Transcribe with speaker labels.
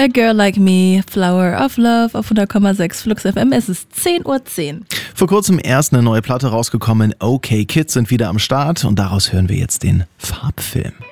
Speaker 1: A Girl Like Me, Flower of Love auf 100,6 Flux FM. Es ist 10:10 Uhr.
Speaker 2: Vor kurzem erst eine neue Platte rausgekommen. OK Kids sind wieder am Start und daraus hören wir jetzt den Farbfilm.